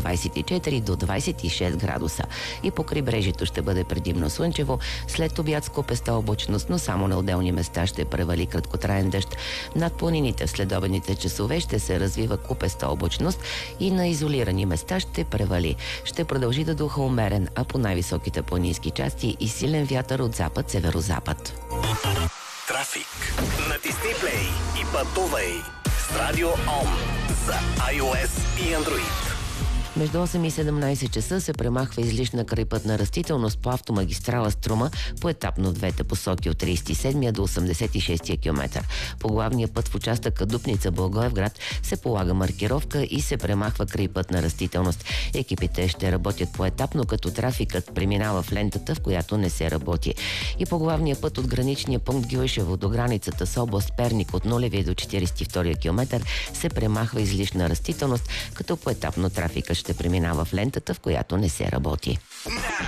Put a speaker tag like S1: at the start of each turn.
S1: 24 до 26 градуса. И по крайбрежието ще бъде предимно слънчево, след обяд с купеста облачност, но само на отделни места ще превали краткотраен дъжд. Над планините в следобедните часове ще се развива купеста облачност и на изолирани места ще превали. Ще продължи да духа умерен, а по най-високите планински части и силен вятър от запад-северозапад.
S2: Трафик. Натисни плей и пътувай с Радио Ом за iOS и Android.
S1: Между 8 и 17 часа се премахва излишна крайпътна растителност по автомагистрала Струма поетапно в двете посоки от 37 до 86 км. По главния път в участъка Дупница-Благоевград се полага маркировка и се премахва крайпътна растителност. Екипите ще работят поетапно, като трафикът преминава в лентата, в която не се работи. И по главния път от граничния пункт Гюешево до границата с област Перник от 0 до 42 км се премахва излишна растителност, като поетапно трафикът ще преминава в лентата, в която не се работи.